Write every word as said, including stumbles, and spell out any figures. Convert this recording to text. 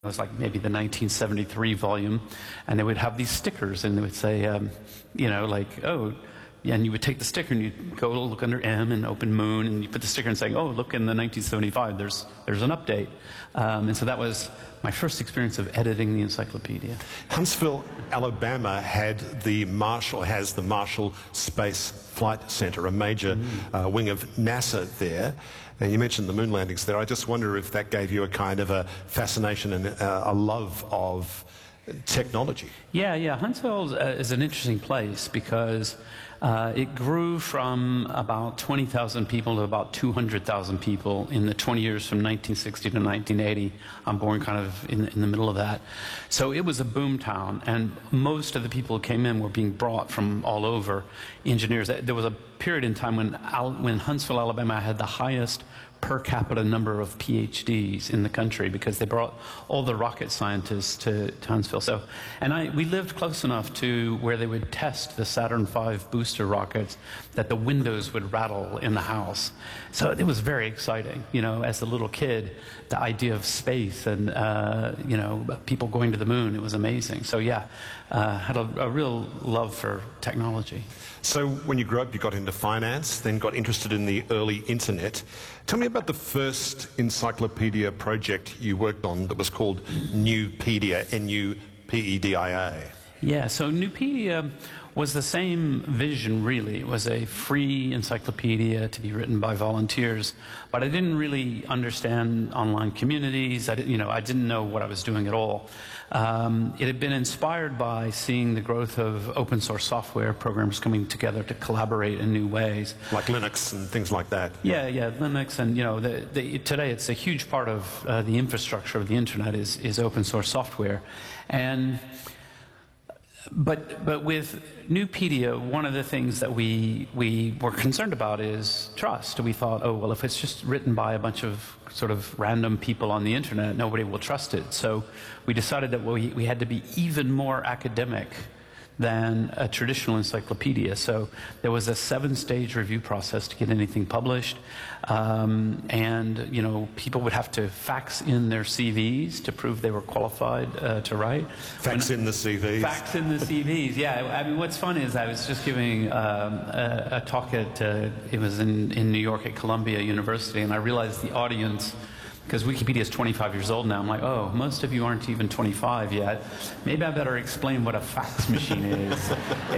It was like maybe the nineteen seventy-three volume, and they would have these stickers, and they would say, um, you know, like, oh, yeah, and you would take the sticker and you'd go look under M and open Moon, and you put the sticker and saying, oh, look, in the nineteen seventy-five, there's there's an update. Um, and so that was my first experience of editing the encyclopedia. Huntsville, Alabama had the Marshall, has the Marshall Space Flight Center, a major mm. uh, wing of NASA there. And you mentioned the moon landings there. I just wonder if that gave you a kind of a fascination and uh, a love of technology. Yeah, yeah. Huntsville uh, is an interesting place because uh, it grew from about twenty thousand people to about two hundred thousand people in the twenty years from nineteen sixty to nineteen eighty. I'm born kind of in, in the middle of that. So it was a boom town, and most of the people who came in were being brought from all over, engineers. There was a period in time when, Al when Huntsville, Alabama had the highest per capita number of PhDs in the country because they brought all the rocket scientists to, to Huntsville. So, and I, we lived close enough to where they would test the Saturn five booster rockets that the windows would rattle in the house. So it was very exciting, you know, as a little kid, the idea of space and, uh, you know, people going to the moon, it was amazing. So yeah, uh, had a, a real love for technology. So when you grew up, you got into finance, then got interested in the early internet. Tell me about the first encyclopedia project you worked on that was called Nupedia, N U P E D I A. Yeah, so Nupedia was the same vision, really. It was a free encyclopedia to be written by volunteers, but I didn't really understand online communities. I didn't, you know, I didn't know what I was doing at all. Um, it had been inspired by seeing the growth of open source software programs coming together to collaborate in new ways. Like Linux and things like that. Yeah, yeah, Linux, and you know, the, the, today it's a huge part of uh, the infrastructure of the internet is, is open source software. And But, but with Nupedia, one of the things that we, we were concerned about is trust. We thought, oh, well, if it's just written by a bunch of sort of random people on the internet, nobody will trust it. So we decided that we, we had to be even more academic than a traditional encyclopedia. So there was a seven-stage review process to get anything published. Um, and, you know, people would have to fax in their C Vs to prove they were qualified uh, to write. Fax when, in the C Vs. Fax in the C Vs, yeah. I mean, what's fun is I was just giving um, a, a talk at, uh, it was in, in New York at Columbia University, and I realized the audience, because Wikipedia is twenty-five years old now, I'm like, oh, most of you aren't even twenty-five yet. Maybe I better explain what a fax machine is.